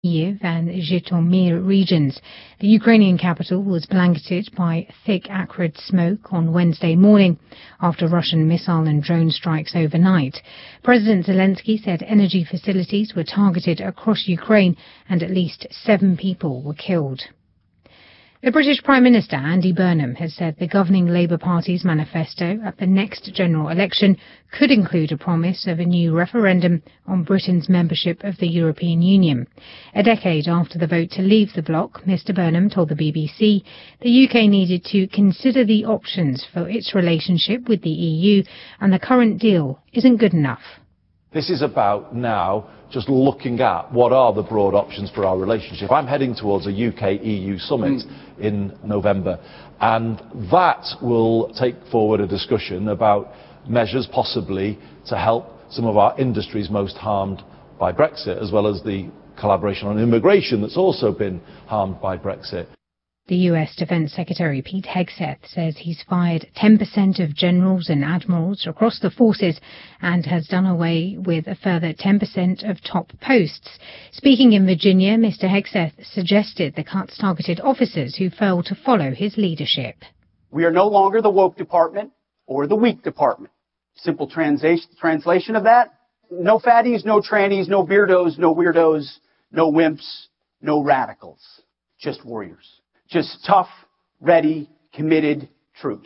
Kyiv and Zhytomyr regions. The Ukrainian capital was blanketed by thick, acrid smoke on Wednesday morning after Russian missile and drone strikes overnight. President Zelensky said energy facilities were targeted across Ukraine and at least 7 people were killed. The British Prime Minister Andy Burnham has said the governing Labour Party's manifesto at the next general election could include a promise of a new referendum on Britain's membership of the European Union. A decade after the vote to leave the bloc, Mr Burnham told the BBC the UK needed to consider the options for its relationship with the EU and the current deal isn't good enough. This is about now just looking at what are the broad options for our relationship. I'm heading towards a UK-EU summit in November, and that will take forward a discussion about measures possibly to help some of our industries most harmed by Brexit, as well as the collaboration on immigration that's also been harmed by Brexit. The US Defense Secretary Pete Hegseth says he's fired 10% of generals and admirals across the forces and has done away with a further 10% of top posts. Speaking in Virginia, Mr Hegseth suggested the cuts targeted officers who failed to follow his leadership. We are no longer the woke department or the weak department. Simple translation of that: no fatties, no trannies, no beardos, no weirdos, no wimps, no radicals. Just warriors. Just tough, ready, committed troops.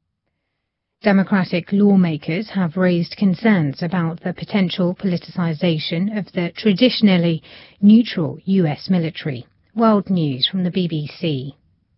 Democratic lawmakers have raised concerns about the potential politicization of the traditionally neutral US military. World News from the BBC.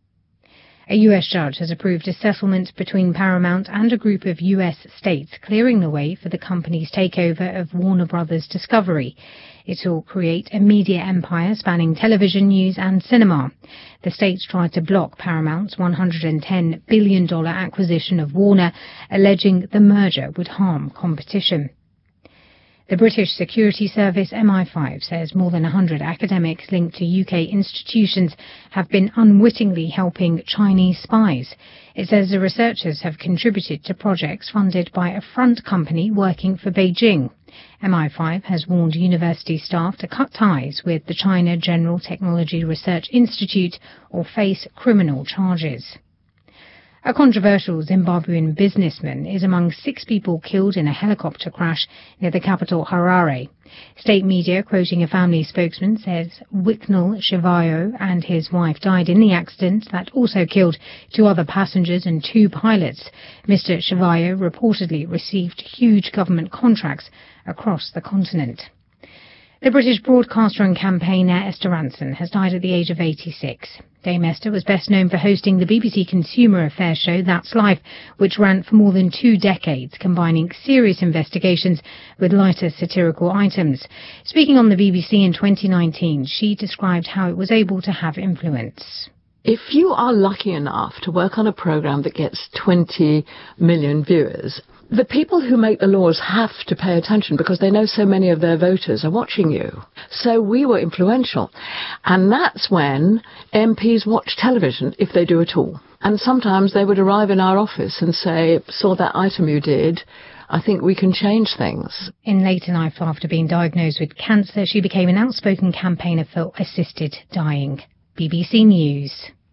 A US judge has approved a settlement between Paramount and a group of US states, clearing the way for the company's takeover of Warner Brothers Discovery. It will create a media empire spanning television, news and cinema. The states tried to block Paramount's $110 billion acquisition of Warner, alleging the merger would harm competition. The British security service MI5 says more than 100 academics linked to UK institutions have been unwittingly helping Chinese spies. It says the researchers have contributed to projects funded by a front company working for Beijing. MI5 has warned university staff to cut ties with the China General Technology Research Institute or face criminal charges. A controversial Zimbabwean businessman is among 6 people killed in a helicopter crash near the capital Harare. State media, quoting a family spokesman, says Wicknell Shivayo and his wife died in the accident that also killed 2 other passengers and 2 pilots. Mr. Shivayo reportedly received huge government contracts across the continent. The British broadcaster and campaigner Esther Rantzen has died at the age of 86. Dame Esther was best known for hosting the BBC consumer affairs show That's Life, which ran for more than 2 decades, combining serious investigations with lighter satirical items. Speaking on the BBC in 2019, she described how it was able to have influence. If you are lucky enough to work on a programme that gets 20 million viewers, the people who make the laws have to pay attention because they know so many of their voters are watching you. So we were influential. And that's when MPs watch television, if they do at all. And sometimes they would arrive in our office and say, saw that item you did, I think we can change things. In later life, after being diagnosed with cancer, she became an outspoken campaigner for assisted dying. BBC News.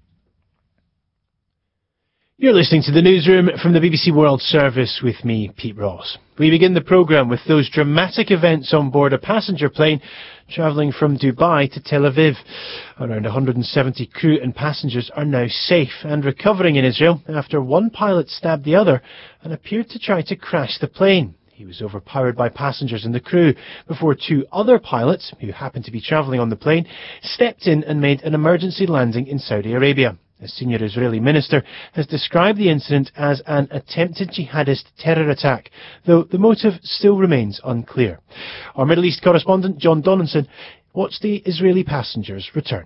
You're listening to the newsroom from the BBC World Service with me, Pete Ross. We begin the programme with those dramatic events on board a passenger plane travelling from Dubai to Tel Aviv. Around 170 crew and passengers are now safe and recovering in Israel after one pilot stabbed the other and appeared to try to crash the plane. He was overpowered by passengers and the crew before 2 other pilots, who happened to be travelling on the plane, stepped in and made an emergency landing in Saudi Arabia. A senior Israeli minister has described the incident as an attempted jihadist terror attack, though the motive still remains unclear. Our Middle East correspondent John Donaldson watched the Israeli passengers return.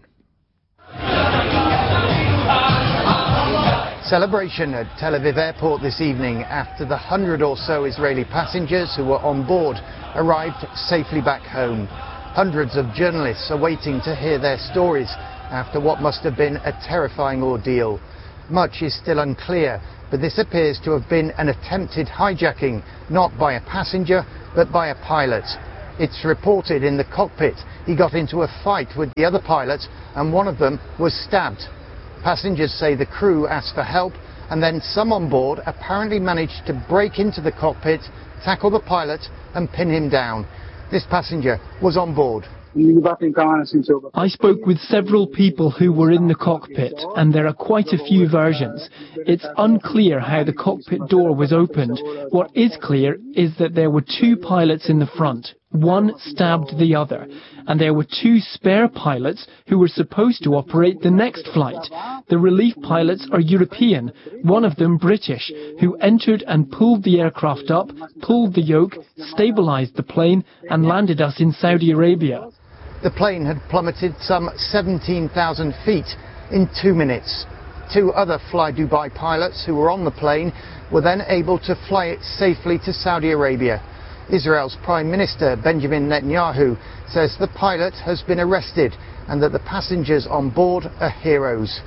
Celebration at Tel Aviv airport this evening after the 100 or so Israeli passengers who were on board arrived safely back home. Hundreds of journalists are waiting to hear their stories after what must have been a terrifying ordeal. Much is still unclear, but this appears to have been an attempted hijacking, not by a passenger, but by a pilot. It's reported in the cockpit he got into a fight with the other pilots and one of them was stabbed. Passengers say the crew asked for help and then some on board apparently managed to break into the cockpit, tackle the pilot and pin him down. This passenger was on board. I spoke with several people who were in the cockpit, and there are quite a few versions. It's unclear how the cockpit door was opened. What is clear is that there were two pilots in the front. One stabbed the other, and there were two spare pilots who were supposed to operate the next flight. The relief pilots are European, one of them British, who entered and pulled the aircraft up, pulled the yoke, stabilized the plane, and landed us in Saudi Arabia. The plane had plummeted some 17,000 feet in 2 minutes. Two other Fly Dubai pilots who were on the plane were then able to fly it safely to Saudi Arabia. Israel's Prime Minister Benjamin Netanyahu says the pilot has been arrested and that the passengers on board are heroes.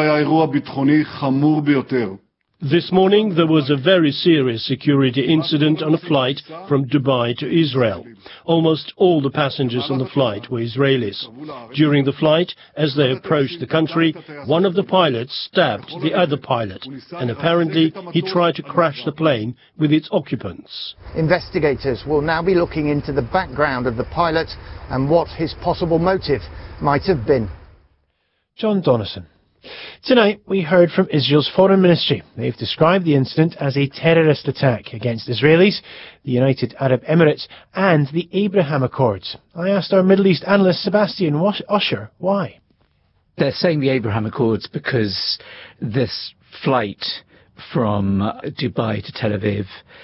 This morning there was a very serious security incident on a flight from Dubai to Israel. Almost all the passengers on the flight were Israelis. During the flight, as they approached the country, one of the pilots stabbed the other pilot, and apparently he tried to crash the plane with its occupants. Investigators will now be looking into the background of the pilot and what his possible motive might have been. John Donnison. Tonight, we heard from Israel's Foreign Ministry. They've described the incident as a terrorist attack against Israelis, the United Arab Emirates, and the Abraham Accords. I asked our Middle East analyst Sebastian Usher why. They're saying the Abraham Accords because this flight from Dubai to Tel Aviv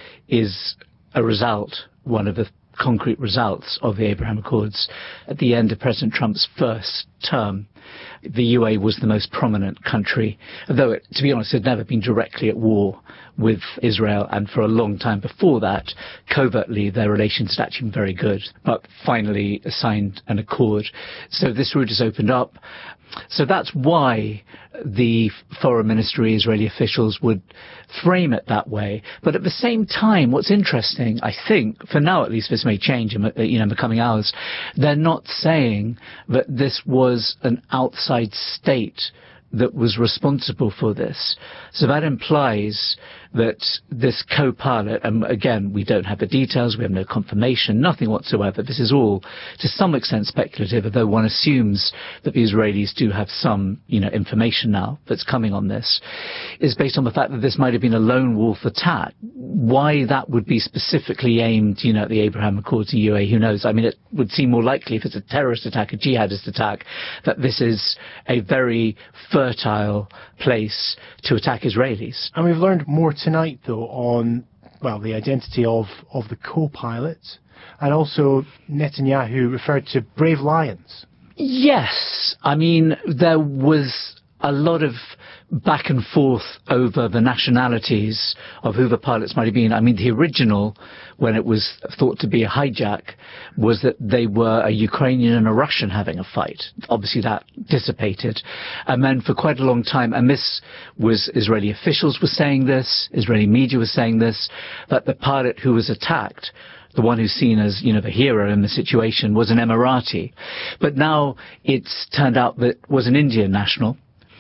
is a result, one of the concrete results of the Abraham Accords. At the end of President Trump's first term, the UAE was the most prominent country, though it, to be honest, had never been directly at war with Israel, and for a long time before that, covertly, their relations had actually been very good, but finally signed an accord. So this route has opened up. So that's why the foreign ministry, Israeli officials would frame it that way. But at the same time, what's interesting, I think, for now at least, this may change in the coming hours, they're not saying that this was an outside state that was responsible for this. So that implies that this co-pilot, and again, we don't have the details, we have no confirmation, nothing whatsoever. This is all, to some extent, speculative, although one assumes that the Israelis do have some, information now that's coming on this, is based on the fact that this might have been a lone wolf attack. Why that would be specifically aimed, at the Abraham Accords in UAE, who knows? I mean, it would seem more likely if it's a terrorist attack, a jihadist attack, that this is a very fertile place to attack Israelis. And we've learned more tonight, though, on, the identity of the co-pilot, and also Netanyahu referred to brave lions. Yes. I mean, there was a lot of back and forth over the nationalities of who the pilots might have been. I mean, the original, when it was thought to be a hijack, was that they were a Ukrainian and a Russian having a fight. Obviously that dissipated. And then for quite a long time, and this was Israeli officials were saying this, Israeli media was saying this, that the pilot who was attacked, the one who's seen as, the hero in the situation, was an Emirati. But now it's turned out that it was an Indian national.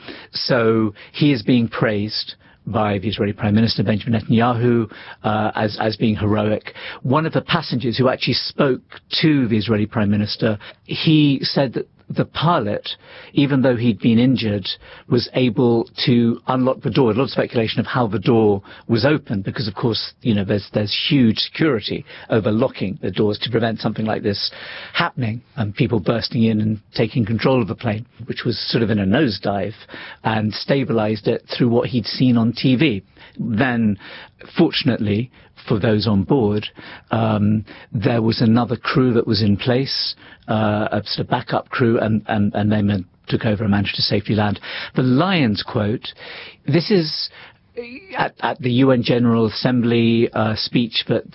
So he is being praised by the Israeli Prime Minister Benjamin Netanyahu as being heroic. One of the passengers who actually spoke to the Israeli Prime Minister, he said that the pilot, even though he'd been injured, was able to unlock the door. A lot of speculation of how the door was opened, because of course, there's huge security over locking the doors to prevent something like this happening and people bursting in and taking control of the plane, which was sort of in a nosedive, and stabilized it through what he'd seen on TV. Then, fortunately, for those on board, there was another crew that was in place, a sort of backup crew, and they took over and managed to safely land. The Lions quote, this is at the UN General Assembly speech that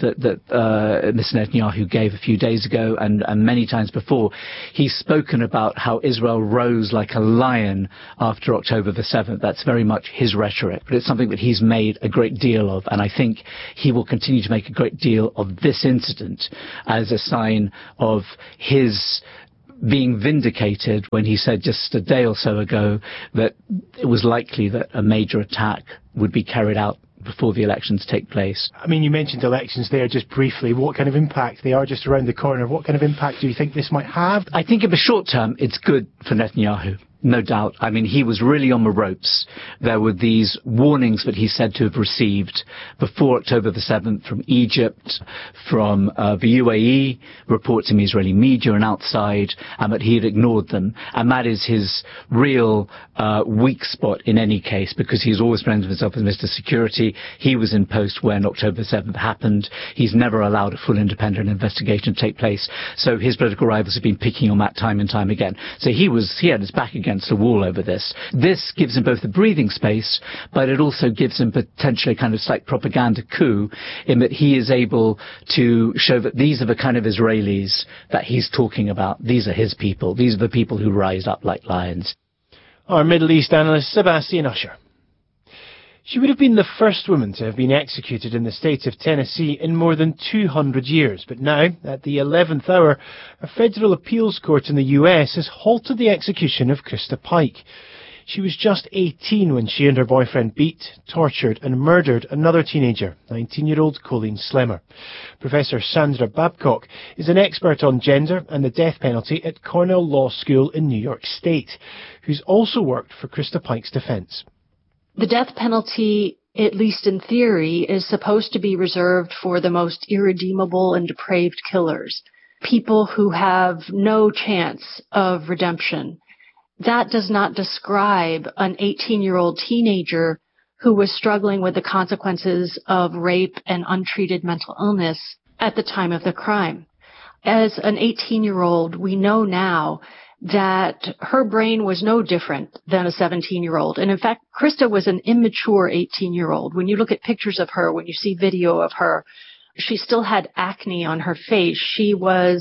Mr. Netanyahu gave a few days ago and many times before, he's spoken about how Israel rose like a lion after October the 7th. That's very much his rhetoric, but it's something that he's made a great deal of, and I think he will continue to make a great deal of this incident as a sign of his being vindicated when he said just a day or so ago that it was likely that a major attack would be carried out before the elections take place. I mean, you mentioned elections there just briefly. What kind of impact? They are just around the corner. What kind of impact do you think this might have? I think in the short term, it's good for Netanyahu. No doubt. I mean, he was really on the ropes. There were these warnings that he said to have received before October the 7th from Egypt, from the UAE, reports in the Israeli media and outside, and that he had ignored them. And that is his real weak spot in any case, because he's always presented himself as Mr. Security. He was in post when October the 7th happened. He's never allowed a full independent investigation to take place. So his political rivals have been picking on that time and time again. So he had his back against the wall over this. This gives him both the breathing space, but it also gives him potentially a kind of slight propaganda coup in that he is able to show that these are the kind of Israelis that he's talking about. These are his people. These are the people who rise up like lions. Our Middle East analyst, Sebastian Usher. She would have been the first woman to have been executed in the state of Tennessee in more than 200 years. But now, at the 11th hour, a federal appeals court in the US has halted the execution of Krista Pike. She was just 18 when she and her boyfriend beat, tortured and murdered another teenager, 19-year-old Colleen Slemmer. Professor Sandra Babcock is an expert on gender and the death penalty at Cornell Law School in New York State, who's also worked for Krista Pike's defense. The death penalty, at least in theory, is supposed to be reserved for the most irredeemable and depraved killers, people who have no chance of redemption. That does not describe an 18-year-old teenager who was struggling with the consequences of rape and untreated mental illness at the time of the crime. As an 18-year-old, we know now that her brain was no different than a 17-year-old. And in fact, Krista was an immature 18-year-old. When you look at pictures of her, when you see video of her, she still had acne on her face. She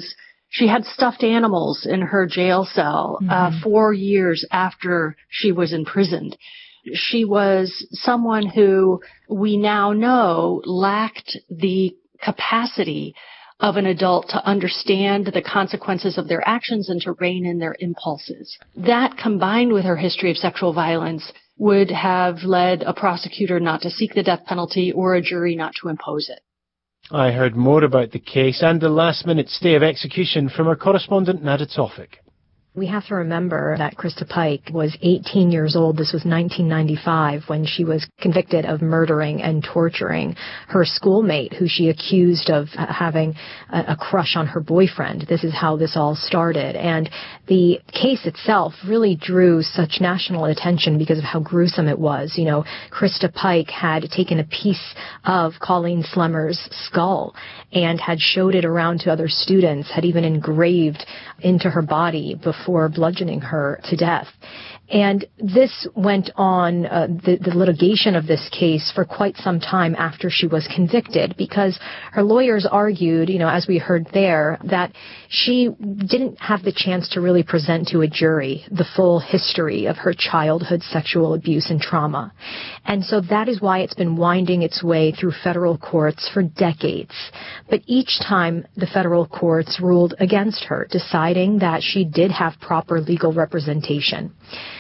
had stuffed animals in her jail cell 4 years after she was imprisoned. She was someone who we now know lacked the capacity of an adult to understand the consequences of their actions and to rein in their impulses. That, combined with her history of sexual violence, would have led a prosecutor not to seek the death penalty or a jury not to impose it. I heard more about the case and the last-minute stay of execution from our correspondent Nada Tawfik. We have to remember that Krista Pike was 18 years old. This was 1995 when she was convicted of murdering and torturing her schoolmate, who she accused of having a crush on her boyfriend. This is how this all started. And the case itself really drew such national attention because of how gruesome it was. You know, Krista Pike had taken a piece of Colleen Slemmer's skull and had showed it around to other students, had even engraved into her body before bludgeoning her to death. And this went on, the litigation of this case for quite some time after she was convicted, because her lawyers argued, you know, as we heard there, that she didn't have the chance to really present to a jury the full history of her childhood sexual abuse and trauma. And so that is why it's been winding its way through federal courts for decades. But each time the federal courts ruled against her, deciding that she did have proper legal representation.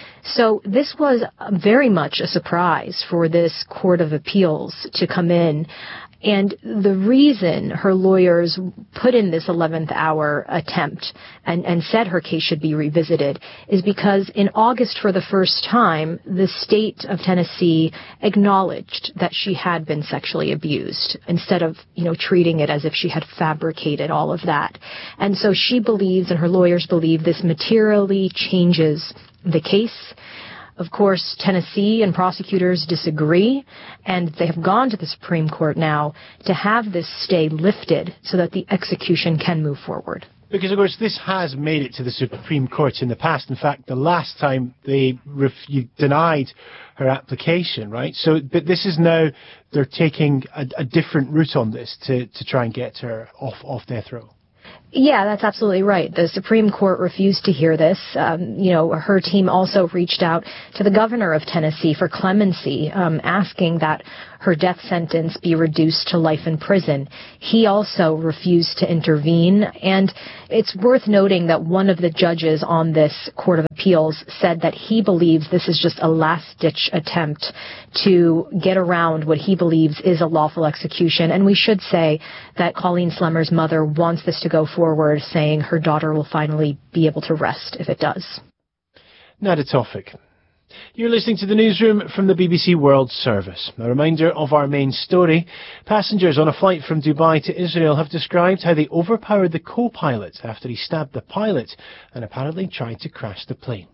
So this was very much a surprise for this Court of Appeals to come in. And the reason her lawyers put in this 11th hour attempt and said her case should be revisited is because in August, for the first time, the state of Tennessee acknowledged that she had been sexually abused instead of, you know, treating it as if she had fabricated all of that. And so she believes, and her lawyers believe, this materially changes the case. Of course, Tennessee and prosecutors disagree, and they have gone to the Supreme Court now to have this stay lifted so that the execution can move forward. Because, of course, this has made it to the Supreme Court in the past. In fact, the last time they denied her application, right? So, but this is now, they're taking a different route on this to try and get her off death row. Yeah, that's absolutely right. The Supreme Court refused to hear this. Her team also reached out to the governor of Tennessee for clemency, asking that her death sentence be reduced to life in prison. He also refused to intervene. And it's worth noting that one of the judges on this Court of Appeals said that he believes this is just a last-ditch attempt to get around what he believes is a lawful execution. And we should say that Colleen Slemmer's mother wants this to go forward, saying her daughter will finally be able to rest if it does. Nada Tawfik. You're listening to the newsroom from the BBC World Service. A reminder of our main story. Passengers on a flight from Dubai to Israel have described how they overpowered the co-pilot after he stabbed the pilot and apparently tried to crash the plane.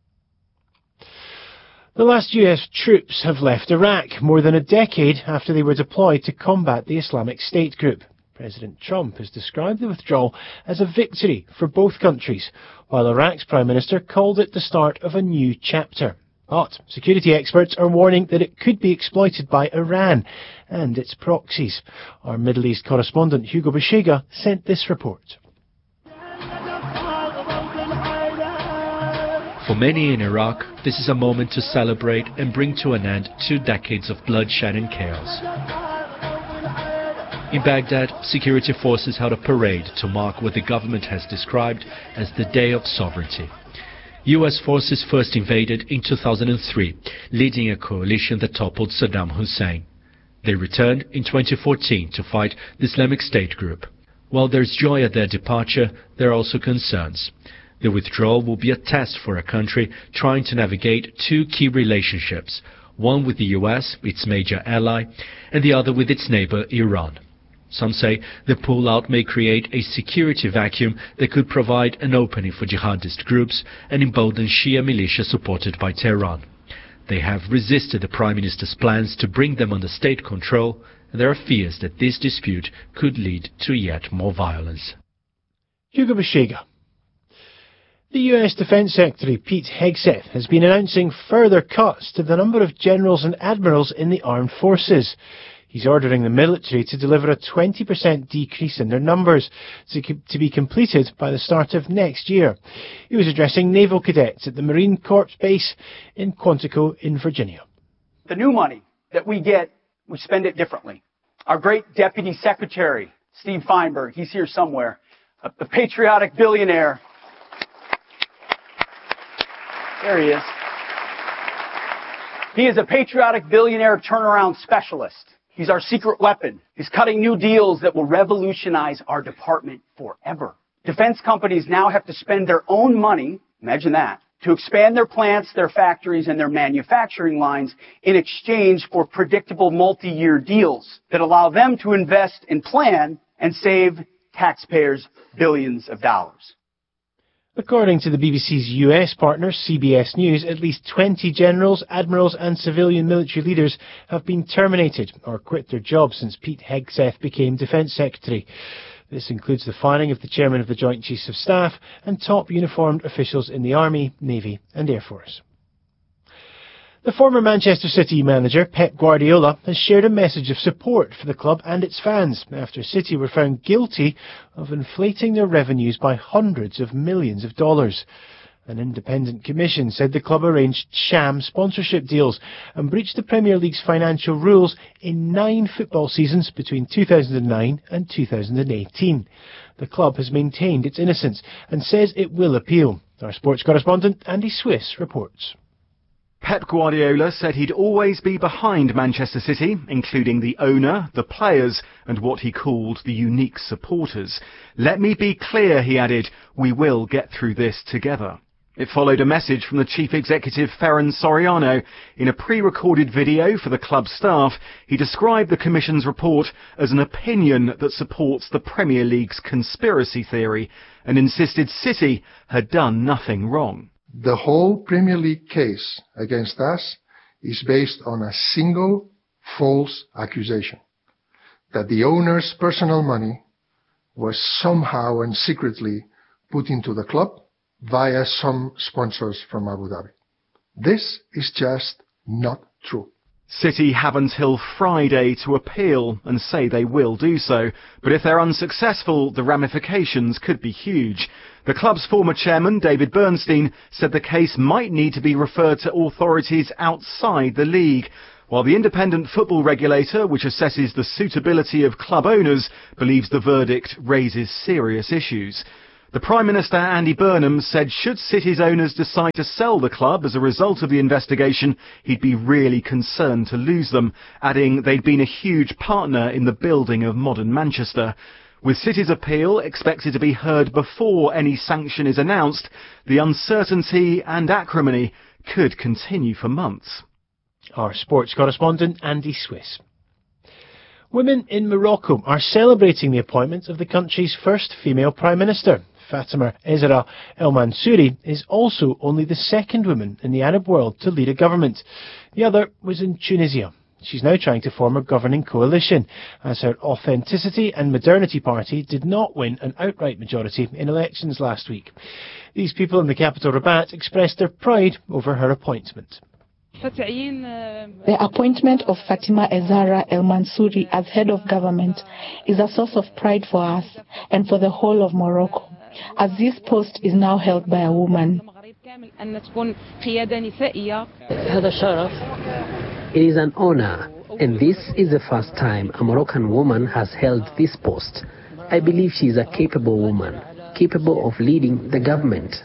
The last US troops have left Iraq more than a decade after they were deployed to combat the Islamic State group. President Trump has described the withdrawal as a victory for both countries, while Iraq's Prime Minister called it the start of a new chapter. But security experts are warning that it could be exploited by Iran and its proxies. Our Middle East correspondent Hugo Bashega sent this report. For many in Iraq, this is a moment to celebrate and bring to an end 2 decades of bloodshed and chaos. In Baghdad, security forces held a parade to mark what the government has described as the Day of Sovereignty. US forces first invaded in 2003, leading a coalition that toppled Saddam Hussein. They returned in 2014 to fight the Islamic State group. While there's joy at their departure, there are also concerns. The withdrawal will be a test for a country trying to navigate 2 key relationships, one with the US, its major ally, and the other with its neighbor Iran. Some say the pullout may create a security vacuum that could provide an opening for jihadist groups and embolden Shia militia supported by Tehran. They have resisted the Prime Minister's plans to bring them under state control, and there are fears that this dispute could lead to yet more violence. Hugo Bashega. The US Defence Secretary Pete Hegseth has been announcing further cuts to the number of generals and admirals in the armed forces. He's ordering the military to deliver a 20% decrease in their numbers to be completed by the start of next year. He was addressing naval cadets at the Marine Corps base in Quantico in Virginia. The new money that we get, we spend it differently. Our great Deputy Secretary, Steve Feinberg, he's here somewhere, a patriotic billionaire. There he is. He is a patriotic billionaire turnaround specialist. He's our secret weapon. He's cutting new deals that will revolutionize our department forever. Defense companies now have to spend their own money, imagine that, to expand their plants, their factories, and their manufacturing lines in exchange for predictable multi-year deals that allow them to invest and plan and save taxpayers billions of dollars. According to the BBC's US partner, CBS News, at least 20 generals, admirals and civilian military leaders have been terminated or quit their jobs since Pete Hegseth became Defence Secretary. This includes the firing of the chairman of the Joint Chiefs of Staff and top uniformed officials in the Army, Navy and Air Force. The former Manchester City manager, Pep Guardiola, has shared a message of support for the club and its fans after City were found guilty of inflating their revenues by hundreds of millions of dollars. An independent commission said the club arranged sham sponsorship deals and breached the Premier League's financial rules in 9 football seasons between 2009 and 2018. The club has maintained its innocence and says it will appeal. Our sports correspondent Andy Swiss reports. Pep Guardiola said he'd always be behind Manchester City, including the owner, the players, and what he called the unique supporters. Let me be clear, he added, we will get through this together. It followed a message from the chief executive Ferran Soriano. In a pre-recorded video for the club staff, he described the Commission's report as an opinion that supports the Premier League's conspiracy theory and insisted City had done nothing wrong. The whole Premier League case against us is based on a single false accusation, that the owner's personal money was somehow and secretly put into the club via some sponsors from Abu Dhabi. This is just not true. City have until Friday to appeal and say they will do so, but if they're unsuccessful, the ramifications could be huge. The club's former chairman, David Bernstein, said the case might need to be referred to authorities outside the league, while the independent football regulator, which assesses the suitability of club owners, believes the verdict raises serious issues. The Prime Minister, Andy Burnham, said should City's owners decide to sell the club as a result of the investigation, he'd be really concerned to lose them, adding they'd been a huge partner in the building of modern Manchester. With City's appeal expected to be heard before any sanction is announced, the uncertainty and acrimony could continue for months. Our sports correspondent, Andy Swiss. Women in Morocco are celebrating the appointment of the country's first female Prime Minister. Fatima Ezra El Mansouri is also only the second woman in the Arab world to lead a government. The other was in Tunisia. She's now trying to form a governing coalition, as her Authenticity and Modernity party did not win an outright majority in elections last week. These people in the capital Rabat expressed their pride over her appointment. The appointment of Fatima Ezra El Mansouri as head of government is a source of pride for us and for the whole of Morocco, as this post is now held by a woman. It is an honor, and this is the first time a Moroccan woman has held this post. I believe she is a capable woman, capable of leading the government.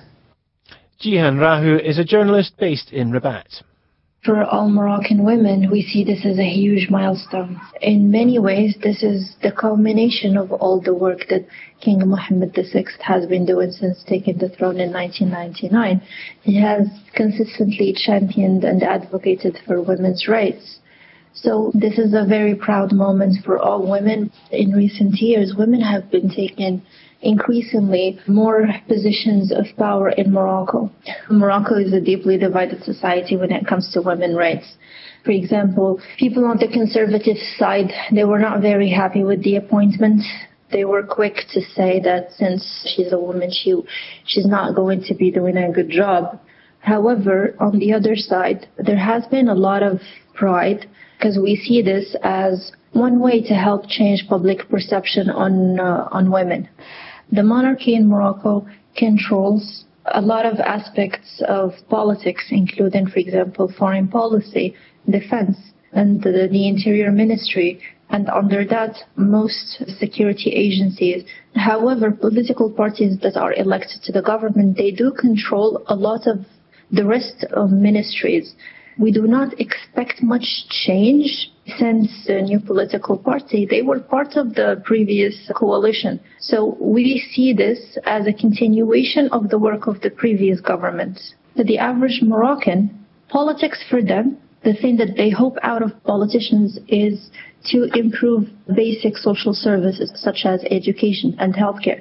Jihan Rahu is a journalist based in Rabat. For all Moroccan women, we see this as a huge milestone. In many ways, this is the culmination of all the work that King Mohammed VI has been doing since taking the throne in 1999. He has consistently championed and advocated for women's rights. So this is a very proud moment for all women. In recent years, women have been taking increasingly more positions of power in Morocco. Morocco is a deeply divided society when it comes to women's rights. For example, people on the conservative side, they were not very happy with the appointment. They were quick to say that since she's a woman, she's not going to be doing a good job. However, on the other side, there has been a lot of pride because we see this as one way to help change public perception on women. The monarchy in Morocco controls a lot of aspects of politics, including, for example, foreign policy, defense, and the interior ministry, and under that, most security agencies. However, political parties that are elected to the government, they do control a lot of the rest of ministries. We do not expect much change since the new political party, they were part of the previous coalition. So we see this as a continuation of the work of the previous government. For the average Moroccan, politics for them, the thing that they hope out of politicians is to improve basic social services such as education and healthcare.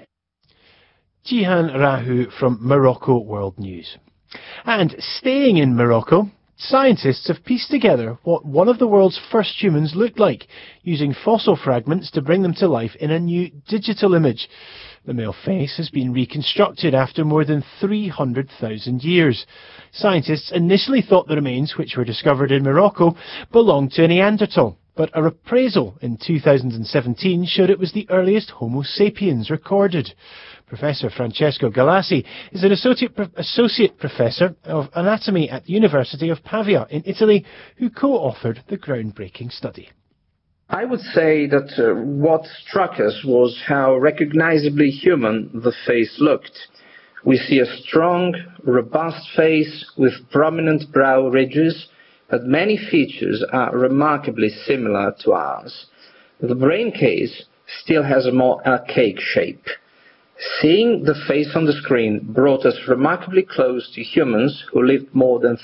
Jihan Rahu from Morocco World News. And staying in Morocco, scientists have pieced together what one of the world's first humans looked like, using fossil fragments to bring them to life in a new digital image. The male face has been reconstructed after more than 300,000 years. Scientists initially thought the remains, which were discovered in Morocco, belonged to a Neanderthal, but a appraisal in 2017 showed it was the earliest Homo sapiens recorded. Professor Francesco Galassi is an associate professor of anatomy at the University of Pavia in Italy, who co-authored the groundbreaking study. I would say that what struck us was how recognizably human the face looked. We see a strong, robust face with prominent brow ridges, but many features are remarkably similar to ours. The brain case still has a more archaic shape. Seeing the face on the screen brought us remarkably close to humans who lived more than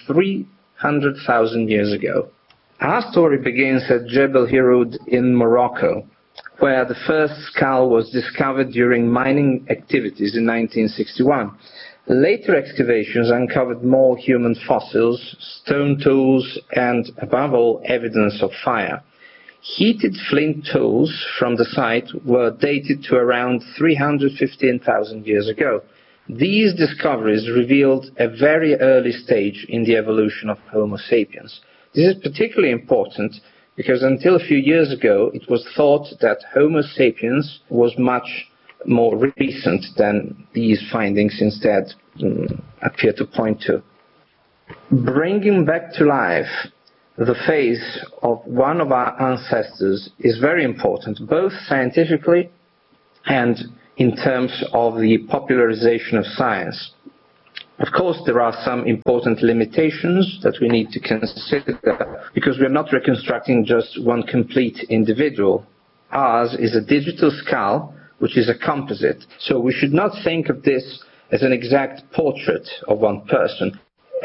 300,000 years ago. Our story begins at Jebel Hiroud in Morocco, where the first skull was discovered during mining activities in 1961. Later excavations uncovered more human fossils, stone tools, and, above all, evidence of fire. heated flint tools from the site were dated to around 315,000 years ago. These discoveries revealed a very early stage in the evolution of Homo sapiens. This is particularly important because until a few years ago, it was thought that Homo sapiens was much more recent than these findings instead appear to point to. Bringing back to life the face of one of our ancestors is very important, both scientifically and in terms of the popularization of science. Of course, there are some important limitations that we need to consider because we are not reconstructing just one complete individual. Ours is a digital skull, which is a composite. So we should not think of this as an exact portrait of one person.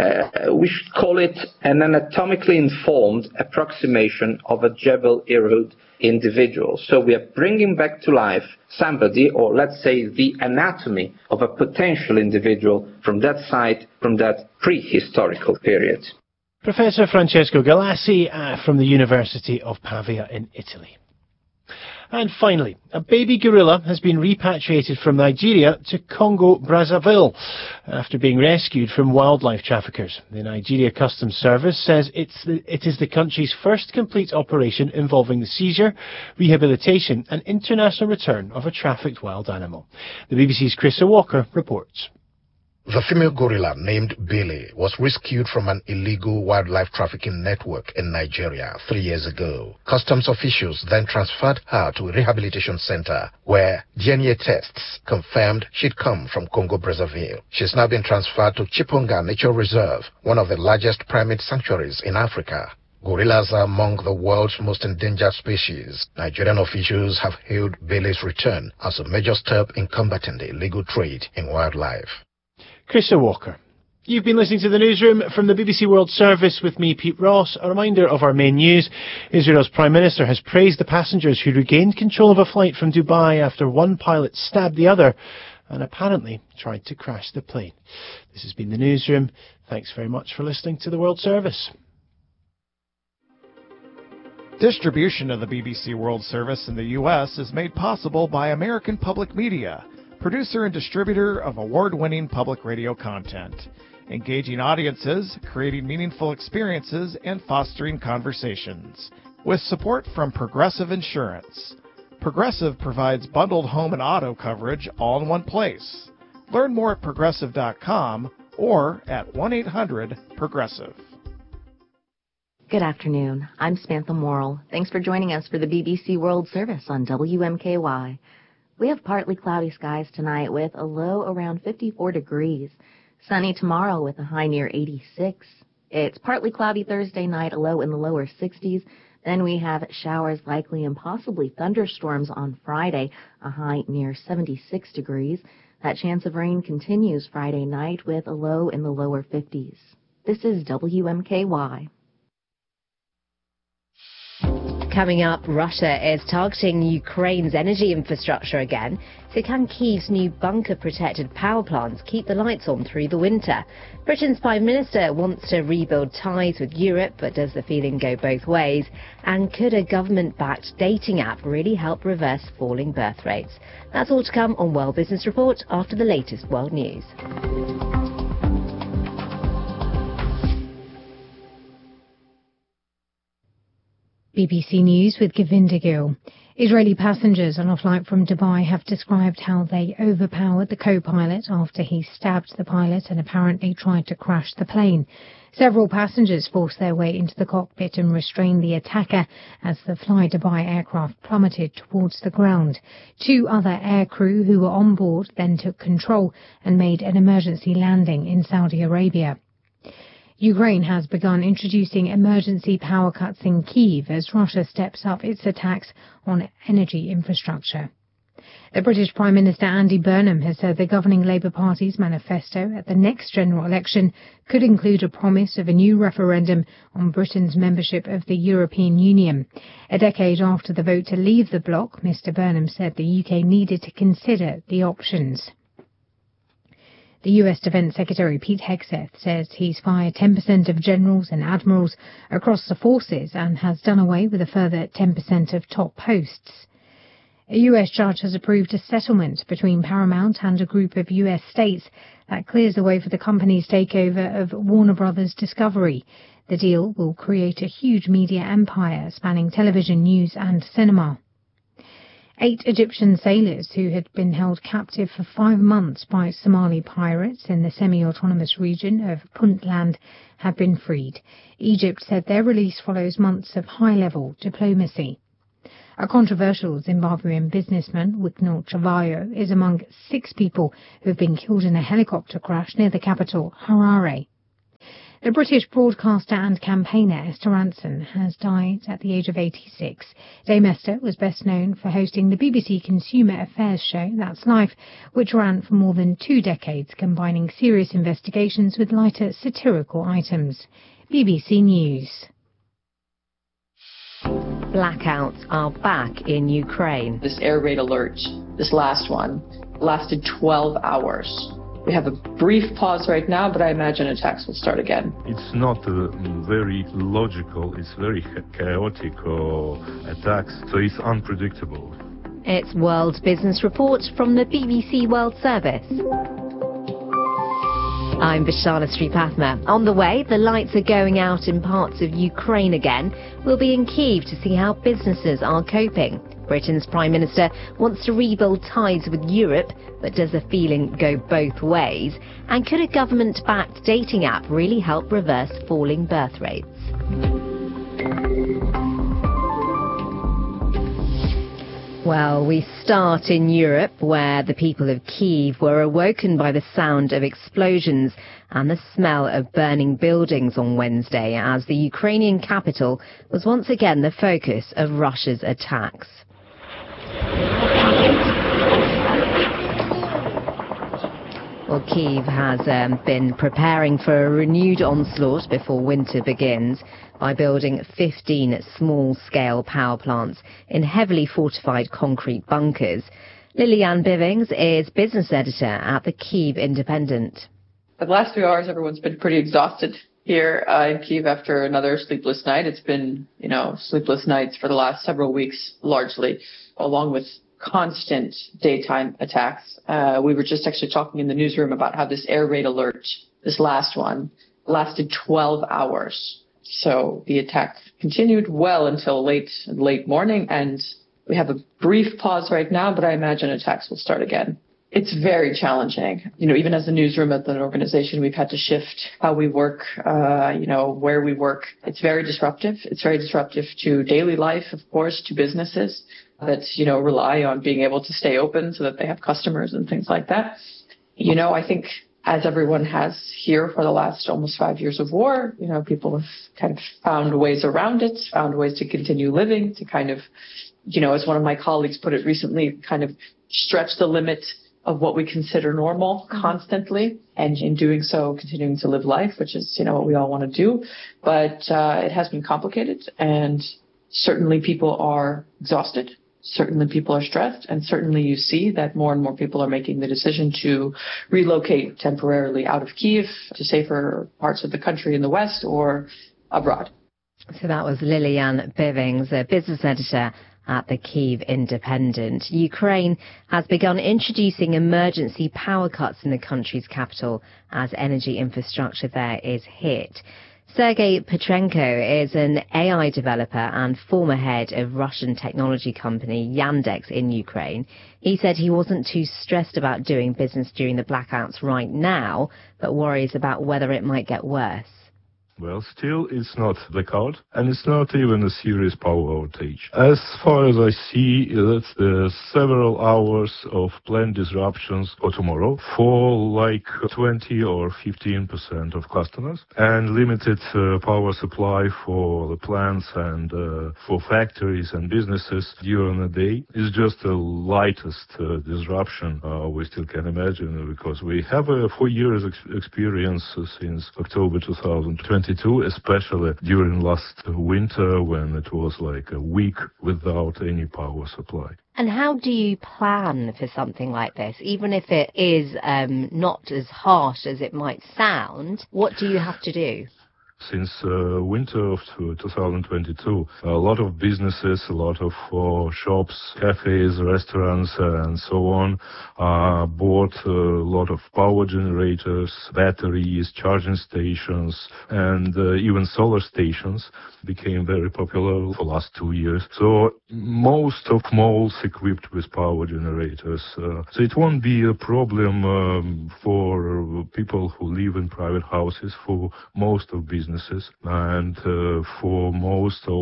We should call it an anatomically informed approximation of a Jebel Irhoud individual. So we are bringing back to life somebody, or let's say the anatomy of a potential individual from that site, from that prehistorical period. Professor Francesco Galassi from the University of Pavia in Italy. And finally, a baby gorilla has been repatriated from Nigeria to Congo-Brazzaville after being rescued from wildlife traffickers. The Nigeria Customs Service says it is the country's first complete operation involving the seizure, rehabilitation and international return of a trafficked wild animal. The BBC's Chris Walker reports. The female gorilla, named Billy, was rescued from an illegal wildlife trafficking network in Nigeria 3 years ago. Customs officials then transferred her to a rehabilitation center where DNA tests confirmed she'd come from Congo-Brazzaville. She's now been transferred to Chiponga Nature Reserve, one of the largest primate sanctuaries in Africa. Gorillas are among the world's most endangered species. Nigerian officials have hailed Billy's return as a major step in combating the illegal trade in wildlife. Chris Walker. You've been listening to the newsroom from the BBC World Service with me, Pete Ross. A reminder of our main news. Israel's Prime Minister has praised the passengers who regained control of a flight from Dubai after one pilot stabbed the other and apparently tried to crash the plane. This has been the newsroom. Thanks very much for listening to the World Service. Distribution of the BBC World Service in the U.S. is made possible by American Public Media, producer and distributor of award-winning public radio content, engaging audiences, creating meaningful experiences, and fostering conversations. With support from Progressive Insurance. Progressive provides bundled home and auto coverage all in one place. Learn more at progressive.com or at 1-800-PROGRESSIVE. Good afternoon. I'm Samantha Morrill. Thanks for joining us for the BBC World Service on WMKY. We have partly cloudy skies tonight with a low around 54 degrees. Sunny tomorrow with a high near 86. It's partly cloudy Thursday night, a low in the lower 60s. Then we have showers likely and possibly thunderstorms on Friday, a high near 76 degrees. That chance of rain continues Friday night with a low in the lower 50s. This is WMKY. Coming up, Russia is targeting Ukraine's energy infrastructure again. So can Kyiv's new bunker-protected power plants keep the lights on through the winter? Britain's Prime Minister wants to rebuild ties with Europe, but does the feeling go both ways? And could a government-backed dating app really help reverse falling birth rates? That's all to come on World Business Report after the latest world news. BBC News with Govinda Gill. Israeli passengers on a flight from Dubai have described how they overpowered the co-pilot after he stabbed the pilot and apparently tried to crash the plane. Several passengers forced their way into the cockpit and restrained the attacker as the Fly Dubai aircraft plummeted towards the ground. 2 other aircrew who were on board then took control and made an emergency landing in Saudi Arabia. Ukraine has begun introducing emergency power cuts in Kyiv as Russia steps up its attacks on energy infrastructure. The British Prime Minister Andy Burnham has said the governing Labour Party's manifesto at the next general election could include a promise of a new referendum on Britain's membership of the European Union. A decade after the vote to leave the bloc, Mr Burnham said the UK needed to consider the options. The US Defense Secretary Pete Hegseth says he's fired 10% of generals and admirals across the forces and has done away with a further 10% of top posts. A US judge has approved a settlement between Paramount and a group of US states that clears the way for the company's takeover of Warner Brothers Discovery. The deal will create a huge media empire spanning television, news and cinema. 8 Egyptian sailors who had been held captive for 5 months by Somali pirates in the semi-autonomous region of Puntland have been freed. Egypt said their release follows months of high-level diplomacy. A controversial Zimbabwean businessman, Wicknell Chavayo, is among 6 people who have been killed in a helicopter crash near the capital, Harare. The British broadcaster and campaigner Esther Rantzen has died at the age of 86. Dame Esther was best known for hosting the BBC Consumer Affairs show That's Life, which ran for more than 2 decades, combining serious investigations with lighter satirical items. BBC News. Blackouts are back in Ukraine. This air raid alert, this last one, lasted 12 hours. We have a brief pause right now, but I imagine attacks will start again. It's not very logical, it's very chaotic attacks, so it's unpredictable. It's World Business Report from the BBC World Service. I'm Vishana Sripathma. On the way, the lights are going out in parts of Ukraine again. We'll be in Kyiv to see how businesses are coping. Britain's Prime Minister wants to rebuild ties with Europe, but does the feeling go both ways? And could a government-backed dating app really help reverse falling birth rates? Well, we start in Europe, where the people of Kyiv were awoken by the sound of explosions and the smell of burning buildings on Wednesday, as the Ukrainian capital was once again the focus of Russia's attacks. Well, Kyiv has been preparing for a renewed onslaught before winter begins by building 15 small-scale power plants in heavily fortified concrete bunkers. Lillian Bivings is business editor at the Kyiv Independent. The last few hours, everyone's been pretty exhausted here in Kyiv after another sleepless night. It's been, sleepless nights for the last several weeks, largely, along with constant daytime attacks. We were just actually talking in the newsroom about how this air raid alert, this last one, lasted 12 hours. So the attack continued well until late morning, and we have a brief pause right now, but I imagine attacks will start again. It's very challenging. Even as a newsroom at the organization, we've had to shift how we work, where we work. It's very disruptive. It's very disruptive to daily life, of course, to businesses that, rely on being able to stay open so that they have customers and things like that. I think as everyone has here for the last almost 5 years of war, people have kind of found ways around it, found ways to continue living, to kind of, as one of my colleagues put it recently, kind of stretch the limit of what we consider normal constantly, and in doing so, continuing to live life, which is, what we all want to do. But it has been complicated, and certainly people are exhausted. Certainly people are stressed, and certainly you see that more and more people are making the decision to relocate temporarily out of Kyiv to safer parts of the country in the west or abroad. So that was Lillian Bivings, a business editor at the Kyiv Independent. Ukraine has begun introducing emergency power cuts in the country's capital as energy infrastructure there is hit. Sergei Petrenko is an AI developer and former head of Russian technology company Yandex in Ukraine. He said he wasn't too stressed about doing business during the blackouts right now, but worries about whether it might get worse. Well, still, it's not blackout, and it's not even a serious power outage. As far as I see, that's several hours of planned disruptions for tomorrow for like 20 or 15% of customers, and limited power supply for the plants and for factories and businesses during the day. It's just the lightest disruption we still can imagine, because we have a 4 years experience since October 2020. 2022, especially during last winter when it was like a week without any power supply. And how do you plan for something like this? Even if it is not as harsh as it might sound, what do you have to do? Since winter of 2022, a lot of businesses, a lot of shops, cafes, restaurants, and so on, bought a lot of power generators, batteries, charging stations, and even solar stations became very popular for the last 2 years. So most of malls equipped with power generators. So it won't be a problem for people who live in private houses, for most of businesses, and for most of,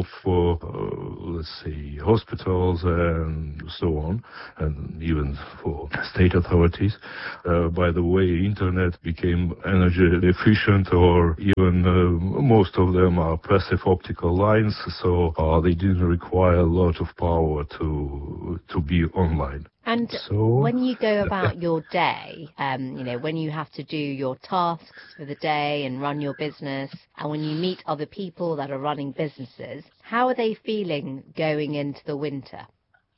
let's say, hospitals and so on, and even for state authorities. By the way, internet became energy efficient, or even most of them are passive optical lines, so they didn't require a lot of power to be online. And when you go about your day, when you have to do your tasks for the day and run your business, and when you meet other people that are running businesses, how are they feeling going into the winter?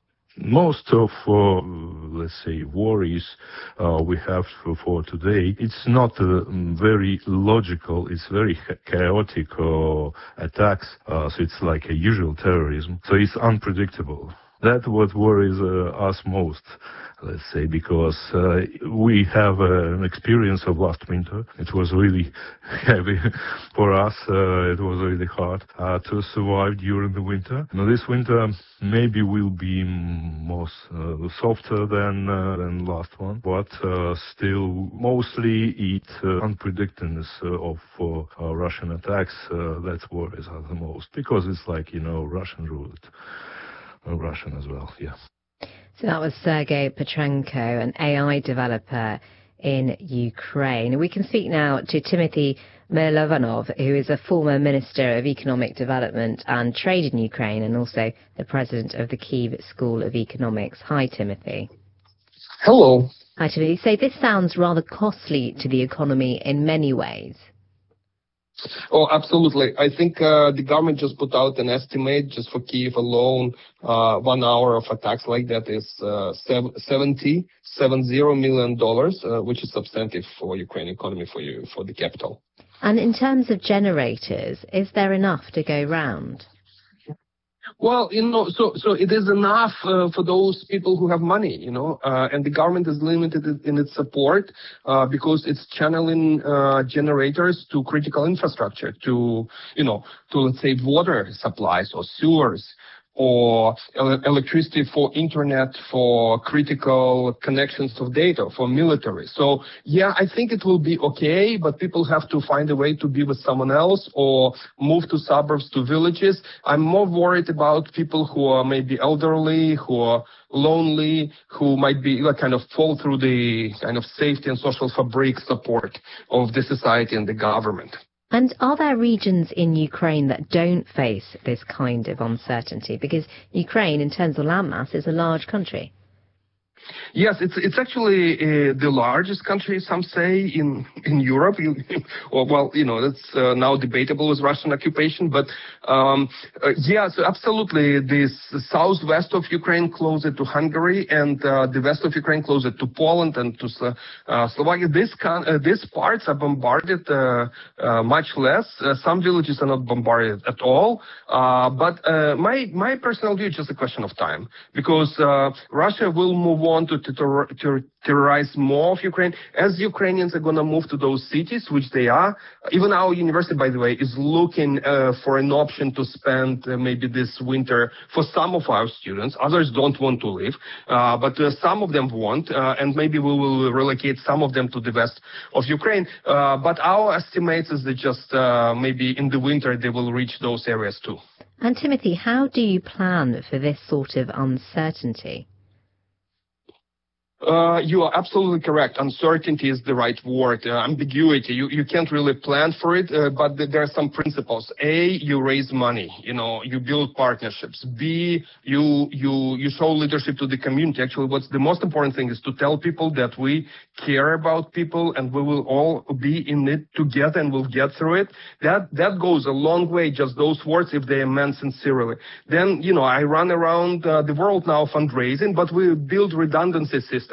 Most of, let's say, worries we have for today, it's not very logical, it's very chaotic attacks, so it's like a usual terrorism, so it's unpredictable. That's what worries us most, let's say, because we have an experience of last winter. It was really heavy for us. It was really hard to survive during the winter. Now, this winter maybe will be more softer than last one, but still mostly it's unpredictedness of Russian attacks. That worries us the most, because it's like, Russian roulette. Russian as well, yeah. So that was Sergei Petrenko, an AI developer in Ukraine. We can speak now to Timothy Milovanov, who is a former Minister of Economic Development and Trade in Ukraine and also the president of the Kyiv School of Economics. Hi, Timothy. Hello. Hi, Timothy. So this sounds rather costly to the economy in many ways. Oh, absolutely. I think the government just put out an estimate just for Kyiv alone. 1 hour of attacks like that is $70 million, which is substantive for Ukraine economy, for the capital. And in terms of generators, is there enough to go round? Well, so it is enough for those people who have money, and the government is limited in its support because it's channeling generators to critical infrastructure, to let's say water supplies or sewers, or electricity for internet, for critical connections of data, for military. So, yeah, I think it will be okay, but people have to find a way to be with someone else or move to suburbs, to villages. I'm more worried about people who are maybe elderly, who are lonely, who might be kind of fall through the kind of safety and social fabric support of the society and the government. And are there regions in Ukraine that don't face this kind of uncertainty? Because Ukraine, in terms of landmass, is a large country. Yes, it's actually the largest country, some say, in Europe. That's now debatable with Russian occupation. But yeah, so absolutely, this southwest of Ukraine closer to Hungary, and the west of Ukraine closer to Poland and to Slovakia. These parts are bombarded much less. Some villages are not bombarded at all. But my personal view is just a question of time, because Russia will move on to terrorize more of Ukraine, as Ukrainians are going to move to those cities, which they are. Even our university, by the way, is looking for an option to spend maybe this winter for some of our students. Others don't want to leave, but some of them want, and maybe we will relocate some of them to the west of Ukraine. But our estimates is that just maybe in the winter they will reach those areas too. And Timothy, how do you plan for this sort of uncertainty? You are absolutely correct. Uncertainty is the right word. Ambiguity. You can't really plan for it, but there are some principles. A, you raise money. You build partnerships. B, you show leadership to the community. Actually, what's the most important thing is to tell people that we care about people and we will all be in it together and we'll get through it. That goes a long way, just those words, if they are meant sincerely. Then, I run around the world now fundraising, but we build redundancy systems.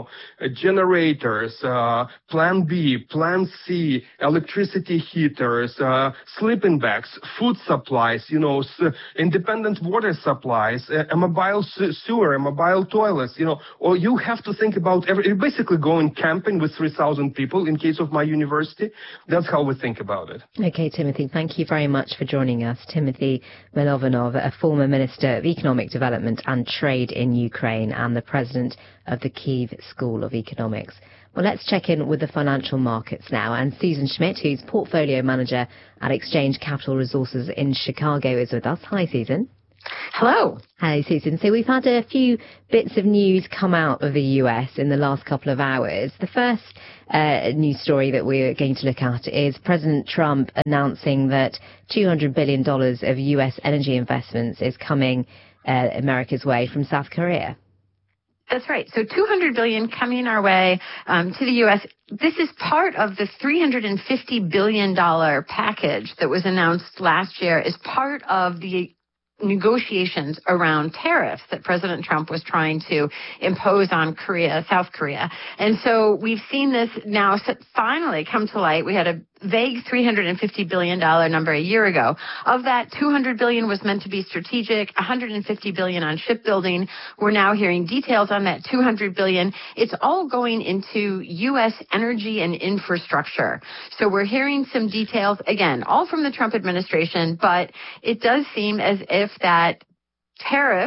Generators, Plan B, Plan C, electricity heaters, sleeping bags, food supplies, independent water supplies, a mobile sewer, a mobile toilets, or you have to think about basically going camping with 3,000 people in case of my university. That's how we think about it. Okay, Timothy, thank you very much for joining us. Timothy Milovanov, a former Minister of Economic Development and Trade in Ukraine and the President of the Kyiv School of Economics. Well, let's check in with the financial markets now. And Susan Schmidt, who's Portfolio Manager at Exchange Capital Resources in Chicago, is with us. Hi, Susan. Hello. Hi, Susan. So we've had a few bits of news come out of the US in the last couple of hours. The first news story that we're going to look at is President Trump announcing that $200 billion of US energy investments is coming America's way from South Korea. That's right. So $200 billion coming our way to the U.S. This is part of the $350 billion package that was announced last year as part of the negotiations around tariffs that President Trump was trying to impose on South Korea. And so we've seen this now finally come to light. We had a vague $350 billion number a year ago. Of that, $200 billion was meant to be strategic, $150 billion on shipbuilding. We're now hearing details on that $200 billion. It's all going into U.S. energy and infrastructure. So we're hearing some details, again, all from the Trump administration, but it does seem as if that tariff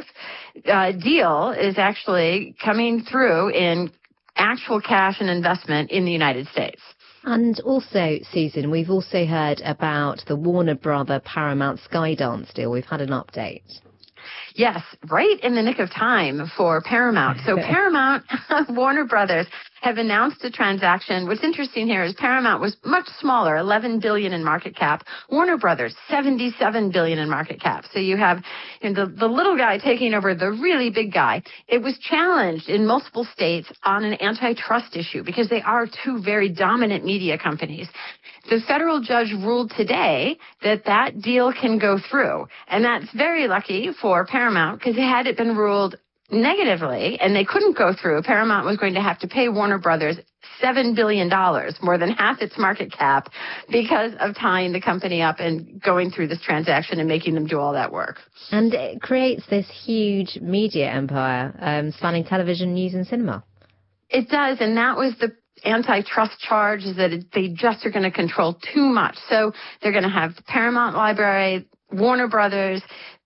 deal is actually coming through in actual cash and investment in the United States. And also, Susan, we've also heard about the Warner Brother Paramount Skydance deal. We've had an update. Yes, right in the nick of time for Paramount. So Paramount, Warner Brothers have announced a transaction. What's interesting here is Paramount was much smaller, $11 billion in market cap. Warner Brothers, $77 billion in market cap. So you have the little guy taking over the really big guy. It was challenged in multiple states on an antitrust issue because they are two very dominant media companies. The federal judge ruled today that that deal can go through. And that's very lucky for Paramount because had it been ruled negatively and they couldn't go through, Paramount was going to have to pay Warner Brothers $7 billion, more than half its market cap, because of tying the company up and going through this transaction and making them do all that work. And it creates this huge media empire spanning television, news and cinema. It does, and that was the antitrust charge, is that they just are going to control too much. So they're going to have the Paramount Library, Warner Brothers,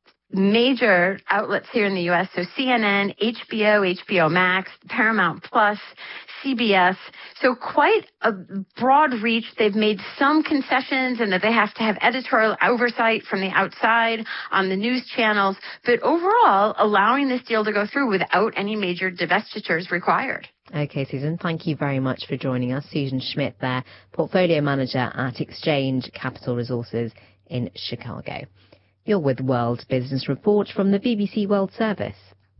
major outlets here in the U.S., so CNN, HBO, HBO Max, Paramount Plus, CBS. So quite a broad reach. They've made some concessions and that they have to have editorial oversight from the outside on the news channels, but overall allowing this deal to go through without any major divestitures required. Okay, Susan, thank you very much for joining us. Susan Schmidt there, Portfolio Manager at Exchange Capital Resources in Chicago. You're with World Business Report from the BBC World Service.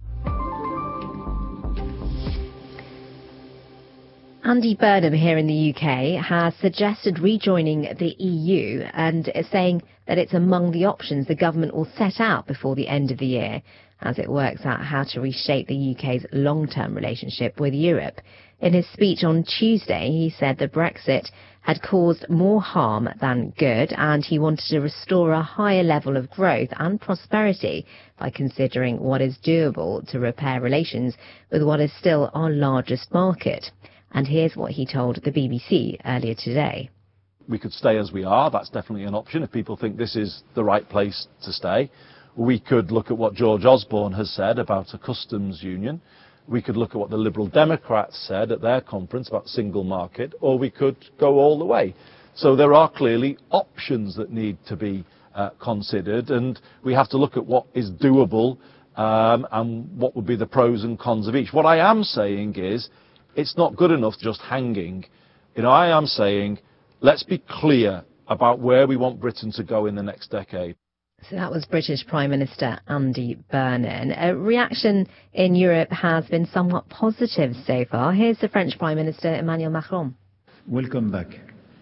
Andy Burnham here in the UK has suggested rejoining the EU and is saying that it's among the options the government will set out before the end of the year as it works out how to reshape the UK's long-term relationship with Europe. In his speech on Tuesday, he said that Brexit had caused more harm than good, and he wanted to restore a higher level of growth and prosperity by considering what is doable to repair relations with what is still our largest market. And here's what he told the BBC earlier today. We could stay as we are. That's definitely an option if people think this is the right place to stay. We could look at what George Osborne has said about a customs union. We could look at what the Liberal Democrats said at their conference about single market, or we could go all the way. So there are clearly options that need to be considered, and we have to look at what is doable and what would be the pros and cons of each. What I am saying is it's not good enough just hanging. I am saying let's be clear about where we want Britain to go in the next decade. So that was British Prime Minister Andy Burnham. A reaction in Europe has been somewhat positive so far. Here's the French Prime Minister Emmanuel Macron. Welcome back.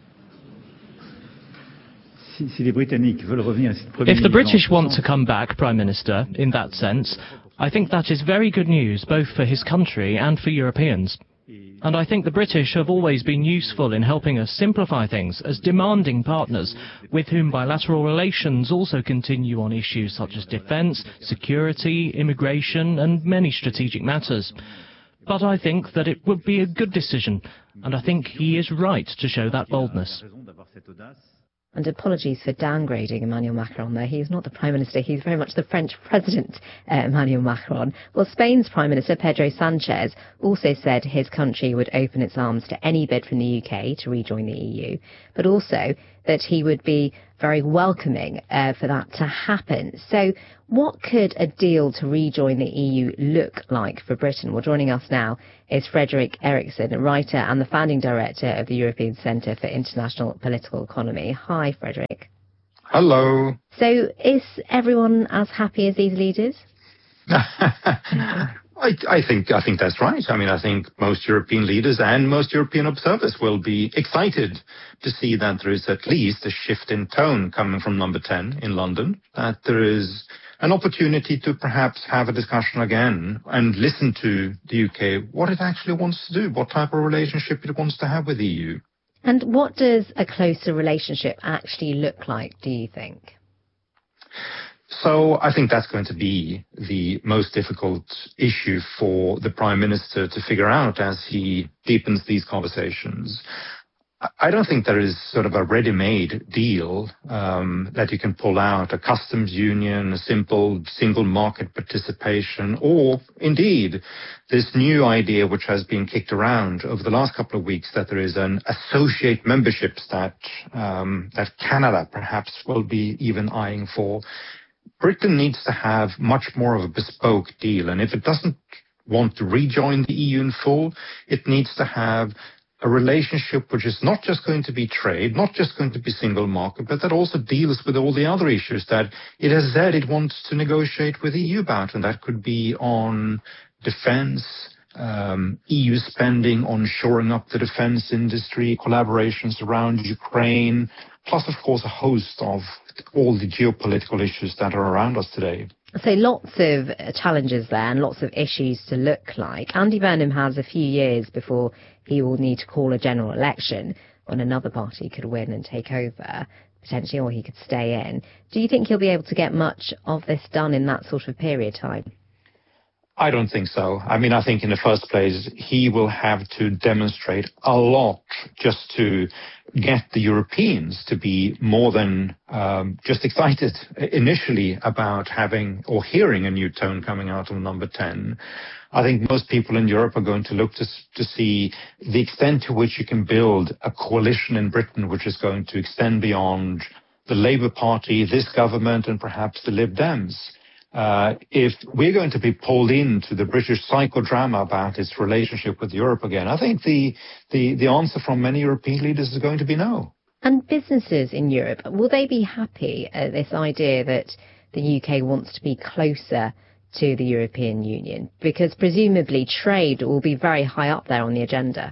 If the British want to come back, Prime Minister, in that sense, I think that is very good news both for his country and for Europeans. And I think the British have always been useful in helping us simplify things as demanding partners with whom bilateral relations also continue on issues such as defence, security, immigration and many strategic matters. But I think that it would be a good decision, and I think he is right to show that boldness. And apologies for downgrading Emmanuel Macron there. He's not the Prime Minister, he's very much the French President, Emmanuel Macron. Well, Spain's Prime Minister, Pedro Sanchez, also said his country would open its arms to any bid from the UK to rejoin the EU, but also that he would be very welcoming for that to happen. So what could a deal to rejoin the EU look like for Britain? Well, joining us now is Fredrik Eriksson, a writer and the founding director of the European Centre for International Political Economy. Hi, Fredrik. Hello. So is everyone as happy as these leaders? I think that's right. I think most European leaders and most European observers will be excited to see that there is at least a shift in tone coming from number 10 in London, that there is an opportunity to perhaps have a discussion again and listen to the UK, what it actually wants to do, what type of relationship it wants to have with the EU. And what does a closer relationship actually look like, do you think? So I think that's going to be the most difficult issue for the Prime Minister to figure out as he deepens these conversations. I don't think there is sort of a ready-made deal that you can pull out, a customs union, a simple single market participation, or indeed this new idea which has been kicked around over the last couple of weeks that there is an associate memberships that Canada perhaps will be even eyeing for. Britain needs to have much more of a bespoke deal, and if it doesn't want to rejoin the EU in full, it needs to have a relationship which is not just going to be trade, not just going to be single market, but that also deals with all the other issues that it has said it wants to negotiate with the EU about, and that could be on defence, EU spending on shoring up the defence industry, collaborations around Ukraine, plus, of course, a host of all the geopolitical issues that are around us today. So lots of challenges there and lots of issues to look like. Andy Burnham has a few years before he will need to call a general election when another party could win and take over, potentially, or he could stay in. Do you think he'll be able to get much of this done in that sort of period of time? I don't think so. I think in the first place, he will have to demonstrate a lot just to get the Europeans to be more than just excited initially about having or hearing a new tone coming out of number 10. I think most people in Europe are going to look to see the extent to which you can build a coalition in Britain which is going to extend beyond the Labour Party, this government, and perhaps the Lib Dems. If we're going to be pulled into the British psychodrama about its relationship with Europe again, I think the answer from many European leaders is going to be no. And businesses in Europe, will they be happy at this idea that the UK wants to be closer to the European Union? Because presumably trade will be very high up there on the agenda.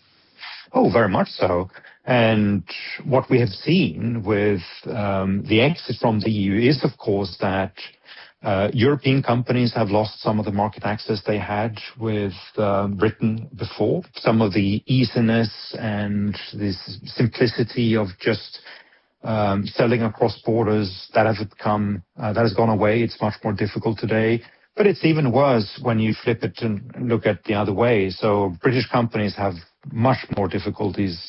Oh, very much so. And what we have seen with the exit from the EU is, of course, that European companies have lost some of the market access they had with Britain before. Some of the easiness and this simplicity of just selling across borders that has gone away. It's much more difficult today. But it's even worse when you flip it and look at the other way. So British companies have much more difficulties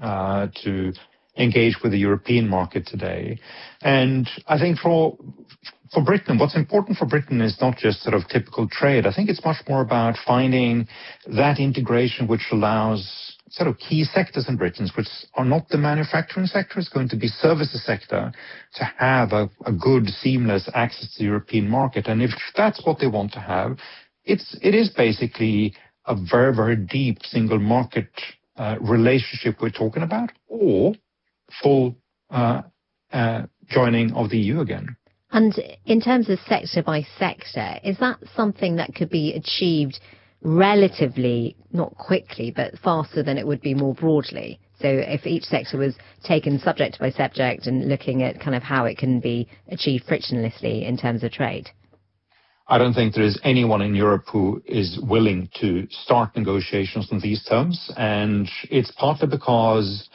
to engage with the European market today. And I think for Britain, what's important for Britain is not just sort of typical trade. I think it's much more about finding that integration which allows sort of key sectors in Britain, which are not the manufacturing sector. It's going to be services sector to have a good, seamless access to the European market. And if that's what they want to have, it is basically a very, very deep single market relationship we're talking about, or full joining of the EU again. And in terms of sector by sector, is that something that could be achieved relatively, not quickly, but faster than it would be more broadly? So if each sector was taken subject by subject and looking at kind of how it can be achieved frictionlessly in terms of trade? I don't think there is anyone in Europe who is willing to start negotiations on these terms. And it's partly because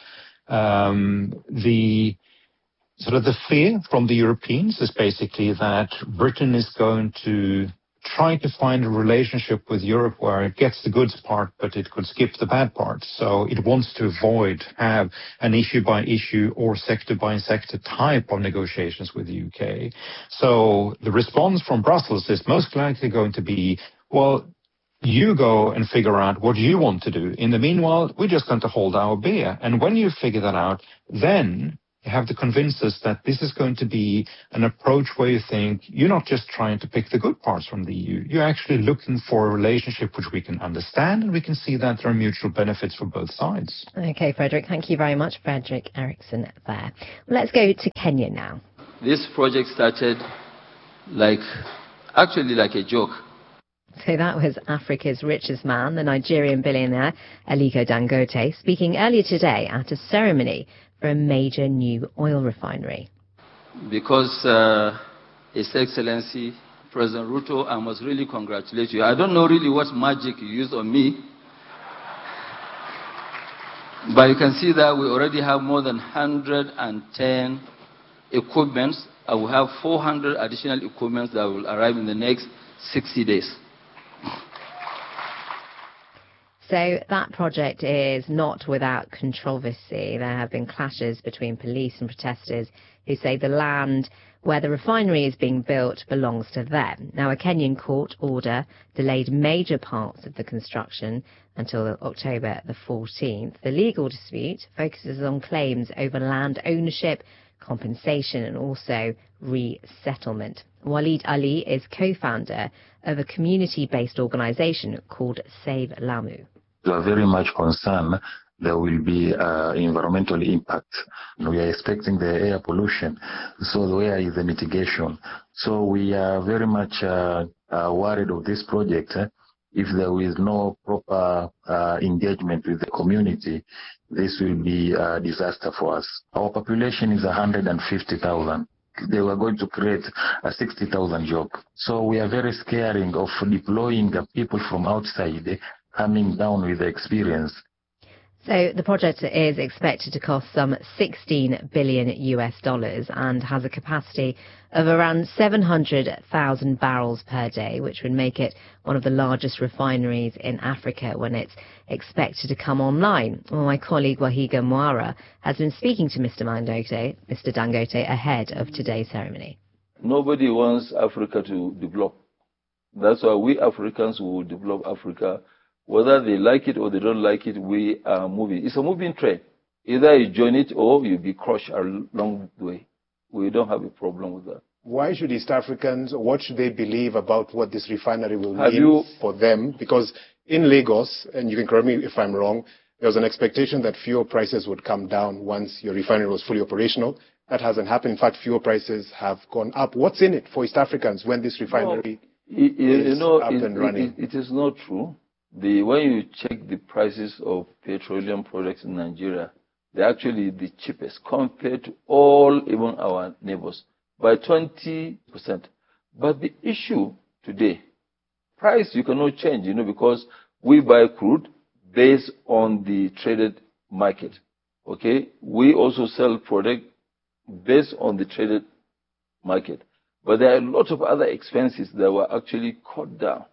the fear from the Europeans is basically that Britain is going to try to find a relationship with Europe where it gets the goods part, but it could skip the bad parts. So it wants to have an issue by issue or sector by sector type of negotiations with the UK. So the response from Brussels is most likely going to be, well, you go and figure out what you want to do. In the meanwhile, we're just going to hold our beer. And when you figure that out, then you have to convince us that this is going to be an approach where you think you're not just trying to pick the good parts from the EU. You're actually looking for a relationship which we can understand, and we can see that there are mutual benefits for both sides. Okay, Frederick, thank you very much. Frederick Eriksson there. Well, let's go to Kenya now. This project started actually like a joke. So that was Africa's richest man, the Nigerian billionaire Aliko Dangote, speaking earlier today at a ceremony for a major new oil refinery. Because His Excellency President Ruto, I must really congratulate you. I don't know really what magic you used on me, but you can see that we already have more than 110 equipments. I will have 400 additional equipments that will arrive in the next 60 days. So that project is not without controversy. There have been clashes between police and protesters who say the land where the refinery is being built belongs to them. Now, a Kenyan court order delayed major parts of the construction until October the 14th. The legal dispute focuses on claims over land ownership, compensation and also resettlement. Walid Ali is co-founder of a community-based organisation called Save Lamu. We are very much concerned there will be environmental impact. We are expecting the air pollution, so where is the mitigation? So we are very much worried of this project. If there is no proper engagement with the community, this will be a disaster for us. Our population is 150,000. They were going to create a 60,000 job. So we are very scaring of deploying the people from outside coming down with the experience. So the project is expected to cost some $16 billion and has a capacity of around 700,000 barrels per day, which would make it one of the largest refineries in Africa when it's expected to come online. Well, my colleague Wahiga Mwara has been speaking to Mr. Dangote ahead of today's ceremony. Nobody wants Africa to develop. That's why we Africans will develop Africa. Whether they like it or they don't like it, we are moving. It's a moving train. Either you join it or you'll be crushed along the way. We don't have a problem with that. Why should East Africans, what should they believe about what this refinery will mean for them? Because in Lagos, and you can correct me if I'm wrong, there was an expectation that fuel prices would come down once your refinery was fully operational. That hasn't happened. In fact, fuel prices have gone up. What's in it for East Africans when this refinery is up and running? It is not true. When you check the prices of petroleum products in Nigeria, they're actually the cheapest compared to even our neighbors, by 20%. But the issue today, price you cannot change, because we buy crude based on the traded market. Okay? We also sell product based on the traded market. But there are a lot of other expenses that were actually cut down.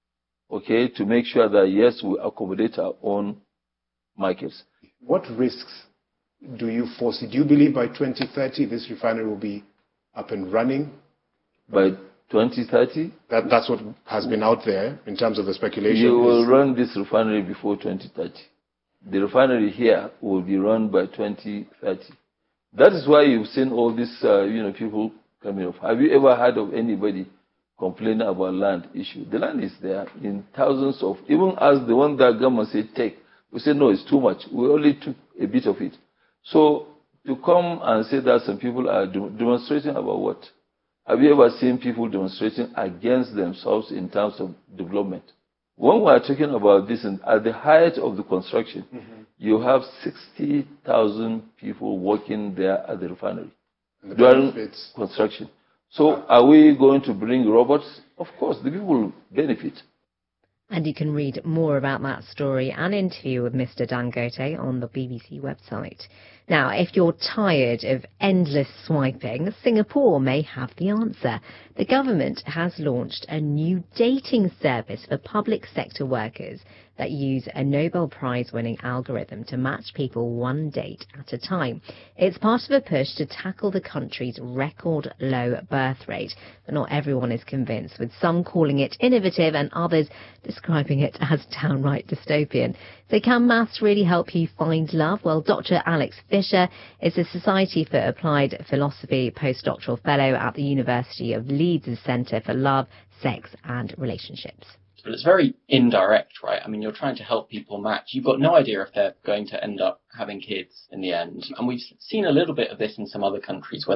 Okay, to make sure that, yes, we accommodate our own markets. What risks do you foresee? Do you believe by 2030 this refinery will be up and running? By 2030? That's what has been out there in terms of the speculation. You will run this refinery before 2030. the refinery here will be run by 2030. That is why you've seen all these, people coming off. Have you ever heard of anybody complaining about land issue? The land is there in thousands of, even as the one that government said take, we said no, it's too much. We only took a bit of it. So to come and say that some people are demonstrating about what? Have you ever seen people demonstrating against themselves in terms of development? When we are talking about this, and at the height of the construction, you have 60,000 people working there at the refinery during construction. So are we going to bring robots? Of course, the people will benefit. And you can read more about that story and interview with Mr. Dangote on the BBC website. Now, if you're tired of endless swiping, Singapore may have the answer. The government has launched a new dating service for public sector workers that use a Nobel Prize-winning algorithm to match people one date at a time. It's part of a push to tackle the country's record low birth rate, but not everyone is convinced, with some calling it innovative and others describing it as downright dystopian. So can maths really help you find love? Well, Dr. Alex Fisher is the Society for Applied Philosophy postdoctoral fellow at the University of Leeds' Centre for Love, Sex and Relationships. But it's very indirect, right? I mean, you're trying to help people match. You've got no idea if they're going to end up having kids in the end. And we've seen a little bit of this in some other countries where